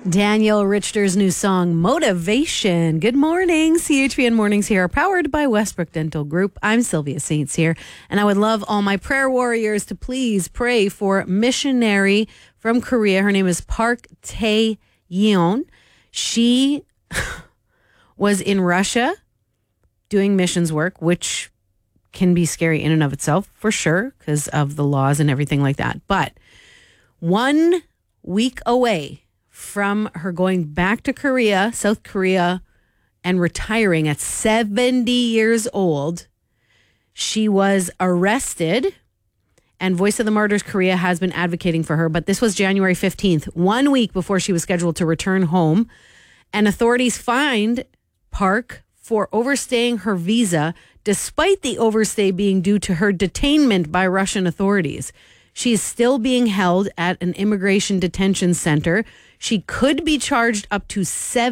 Daniel Richter's new song, Motivation. Good morning. CHVN Mornings here are powered by Westbrook Dental Group. I'm Sylvia Saints here, and I would love all my prayer warriors to please pray for missionary from Korea. Her name is Park Tae-yeon. She was in Russia doing missions work, which can be scary in and of itself, for sure, because of the laws and everything like that. But 1 week away from her going back to Korea, South Korea, and retiring at 70 years old, she was arrested, and Voice of the Martyrs Korea has been advocating for her. But this was January 15th, 1 week before she was scheduled to return home. And authorities fined Park for overstaying her visa, despite the overstay being due to her detainment by Russian authorities. She is still being held at an immigration detention center. She could be charged up to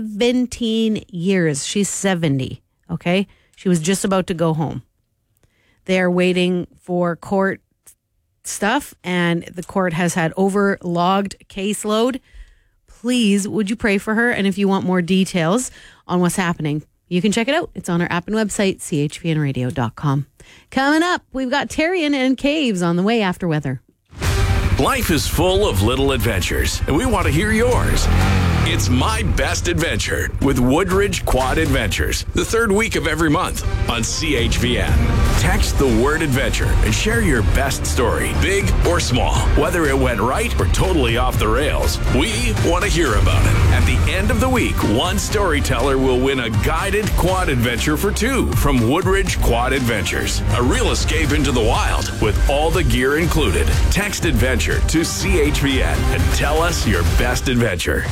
17 years. She's 70, okay? She was just about to go home. They're waiting for court stuff, and the court has had overlogged caseload. Please, would you pray for her? And if you want more details on what's happening, you can check it out. It's on our app and website, chvnradio.com. Coming up, we've got Terrian and Caves on the way after weather. Life is full of little adventures, and we want to hear yours. It's My Best Adventure with Woodridge Quad Adventures, the third week of every month on CHVN. Text the word adventure and share your best story, big or small. Whether it went right or totally off the rails, we want to hear about it. At the end of the week, one storyteller will win a guided quad adventure for two from Woodridge Quad Adventures. A real escape into the wild with all the gear included. Text adventure to CHVN and tell us your best adventure.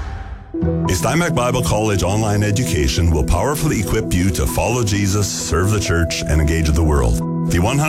A Steinbach Bible College online education will powerfully equip you to follow Jesus, serve the church, and engage the world. The